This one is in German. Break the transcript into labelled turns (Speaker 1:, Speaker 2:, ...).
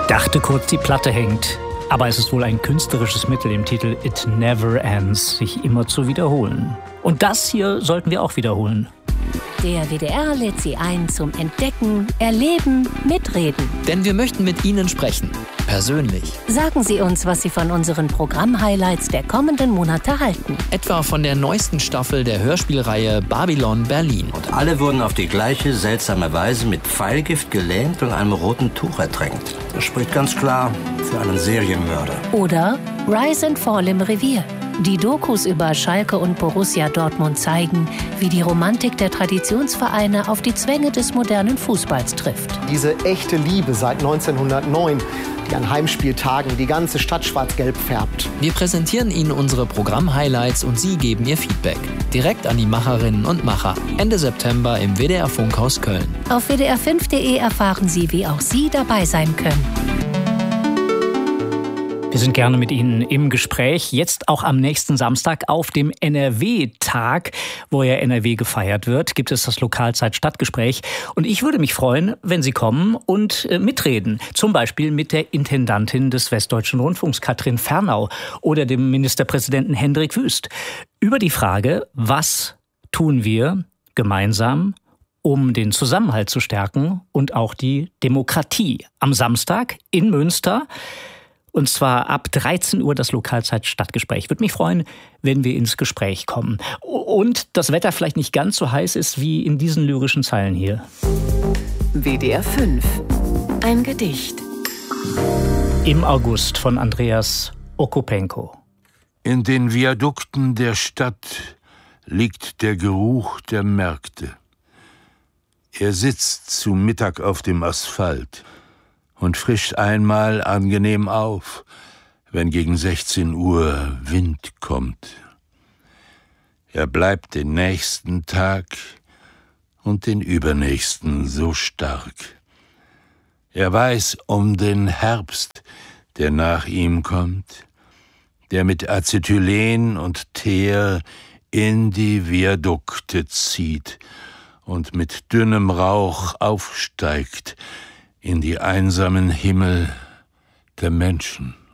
Speaker 1: Dachte kurz, die Platte hängt. Aber es ist wohl ein künstlerisches Mittel im Titel It Never Ends, sich immer zu wiederholen. Und das hier sollten wir auch wiederholen.
Speaker 2: Der WDR lädt Sie ein zum Entdecken, Erleben, Mitreden.
Speaker 3: Denn wir möchten mit Ihnen sprechen. Persönlich.
Speaker 2: Sagen Sie uns, was Sie von unseren Programm-Highlights der kommenden Monate halten.
Speaker 3: Etwa von der neuesten Staffel der Hörspielreihe Babylon Berlin.
Speaker 4: Und alle wurden auf die gleiche seltsame Weise mit Pfeilgift gelähmt und einem roten Tuch ertränkt. Das spricht ganz klar für einen Serienmörder.
Speaker 2: Oder Rise and Fall im Revier. Die Dokus über Schalke und Borussia Dortmund zeigen, wie die Romantik der Traditionsvereine auf die Zwänge des modernen Fußballs trifft.
Speaker 5: Diese echte Liebe seit 1909, die an Heimspieltagen die ganze Stadt schwarz-gelb färbt.
Speaker 3: Wir präsentieren Ihnen unsere Programm-Highlights und Sie geben Ihr Feedback. Direkt an die Macherinnen und Macher. Ende September im WDR Funkhaus Köln.
Speaker 2: Auf wdr5.de erfahren Sie, wie auch Sie dabei sein können.
Speaker 1: Wir sind gerne mit Ihnen im Gespräch, jetzt auch am nächsten Samstag auf dem NRW-Tag, wo ja NRW gefeiert wird, gibt es das Lokalzeit-Stadtgespräch. Und ich würde mich freuen, wenn Sie kommen und mitreden. Zum Beispiel mit der Intendantin des Westdeutschen Rundfunks, Katrin Fernau, oder dem Ministerpräsidenten Hendrik Wüst. Über die Frage, was tun wir gemeinsam, um den Zusammenhalt zu stärken und auch die Demokratie. Am Samstag in Münster. Und zwar ab 13 Uhr das Lokalzeit-Stadtgespräch. Würde mich freuen, wenn wir ins Gespräch kommen. Und das Wetter vielleicht nicht ganz so heiß ist wie in diesen lyrischen Zeilen hier.
Speaker 6: WDR 5. Ein Gedicht.
Speaker 1: Im August von Andreas Okopenko.
Speaker 7: In den Viadukten der Stadt liegt der Geruch der Märkte. Er sitzt zu Mittag auf dem Asphalt und frischt einmal angenehm auf, wenn gegen 16 Uhr Wind kommt. Er bleibt den nächsten Tag und den übernächsten so stark. Er weiß um den Herbst, der nach ihm kommt, der mit Acetylen und Teer in die Viadukte zieht und mit dünnem Rauch aufsteigt in die einsamen Himmel der Menschen.